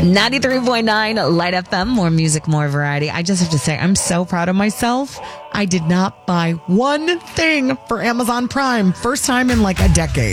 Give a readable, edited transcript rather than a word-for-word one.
93.9 Light FM, more music, more variety. I just have to say, I'm so proud of myself. I did not buy one thing for Amazon Prime. First time in like a decade.